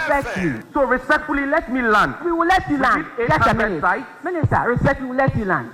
respect you. So respectfully, let me land. We will let you land. Just a minute. Minister, respect, we will let you land.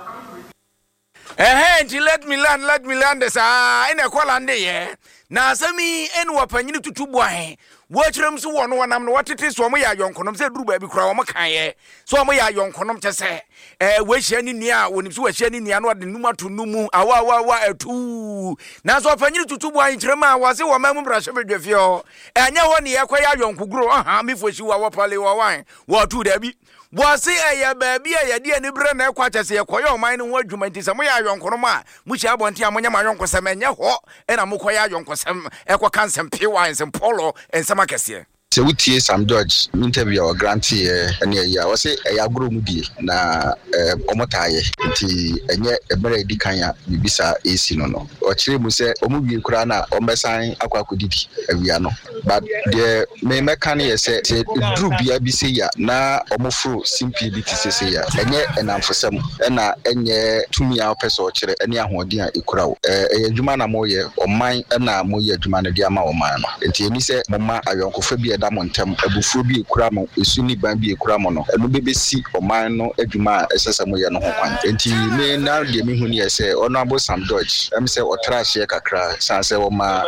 Let me land this. In a qualande, yeah. Now, Sammy, and what I need to do, boy. Watch them so one, I'm what it is. So, my young Conum said, Ruby, Crowmakaye. So, my young Conum to say, wish any near when it's wish any near what the Numa to Numu, awa, two. Now, so I need to do why Trema was a woman brush of the fear. And now, one year, quite young could grow, before she were pally or wine. What to there be? Was say a baby, a dear Nibran, quite as a quiet mind and word you might is a way young Conoma, which I want to my young Cosamania, and a Mukoya young Cosam, Equacans and Pewines and Polo and Samacasia. So we tear some Dodge interview or grantee and yeah, I was say a agrumudi na omotaye, and yet a very decaya, Bibisa is no. Or Chimu say, Omubi Kurana, Omesan, Aquacudity, Aviano. But the main mechanic said, Drew Biabisia, na Omofru, simply BTC, and yet and I'm for some, and ye 2 meal peso, and Yahodia Ikura, a Jumana Moye, or mine, and now Moya Jumana Diama or man. And Tiemi said, Mama, I am Damontam, a bufubi cramo, a sunni bambi cramono, a BBC or mine, a Juma, a Sasamoya no one. And he may now the Mihuni say, honorable some Dodge, say or trash yakakra, Sansa or ma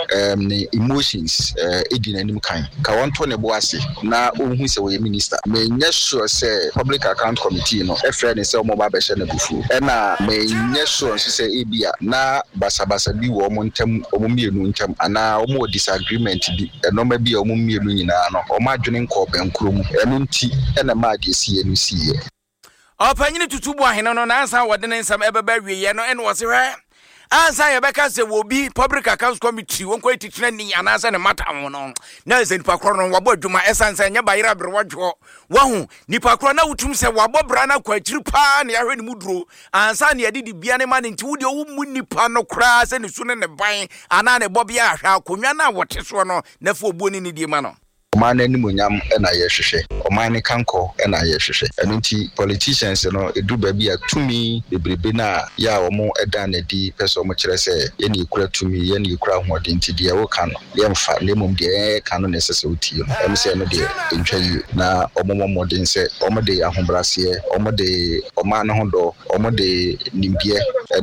emotions, Edin and kind. Kawanton Boasi, now who is a minister, may not sure say public account committee, no, a friend is a mobile beshan bufu, and may not sure say Abia, na Basabasa be woman, Omumi Nuntam, and now more disagreement, and no maybe a mummy. Or margining corp and crum, and a maggie see and see. Opinion to 2 boy, no answer what the name some ever bury, and was rare. Answer Rebecca say will be public accounts committee, won't quite teach any and answer the matter on. Nelson Pacron, Wabo, my essence, and Yaba Rabrajo. Wahoo, Nipacrona Utum say Wabo Brana quite tripan, Yarin Mudro, and Sanya did the Bianaman into the Munipano crass and soon in the buying, and Anna Bobby Asha, Kunyana, what is one, therefore boning in the mano. Omane ni munyam na yehwehwe omane kanko na yehwehwe enunti politicians no edu ba bia tumi bebrebe na ya omo eda na di person mo kire se ye ni kura tumi ye ni kura hode nti de wo kan ye mfa le mum de kan no nesese uti no em se no de ntwayi na omo modin se omo de ahombrase omo de omane hodo omo de nimbie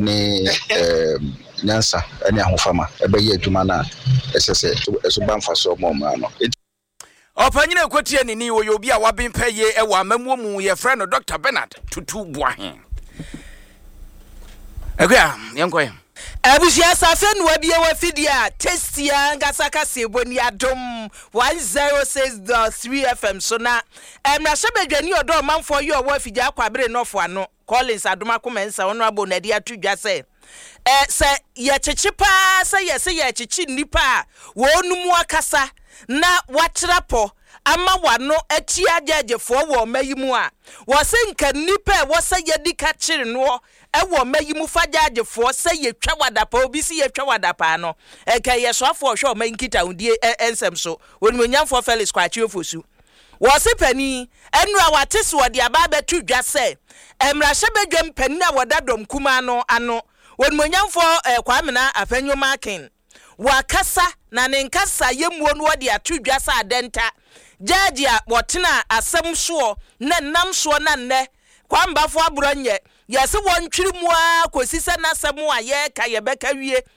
ne nyansa ne ahofama ebe ye adwuma na esese eso banfa so mo ma no. Opanyine kwatie ni wo yobi a wabin paye e wa mamuo mu ye friend Dr. Bernard tutu boahen. Ekwa yenkoy. Abusia safen wa bia wa fidia testia ngasaka seboni adom 106.3 FM so na emra sebedwani odo manfo ye wa fidia kwabere nofo ano Collins adoma komensa ono abonadi atudwa se ye chechipa se ye chechi nipa wonumu akasa na watrapo ama wano atia jajefo wo mayimu a wo se nka nipa wo se yedika kire no e wo mayimu fajajefo se ye twa wadapa obi si ye twa wadapa no ka ye soafo hwe o mankita undie ensem so wonimonyamfo Felix kwachi ofosu wo se pani enu a watese wo de aba betu dwa se emra hyebedwam pani a wodadom kuma no ano wonimonyamfo kwamena afanyo makin wakasa na nenkasa yemuo no de atudwa sa adenta jaji a wotena asem so na nam so na nne kwambafo abranye yesi wontwiri mu a kosisa na asem a ye ka ye beka wie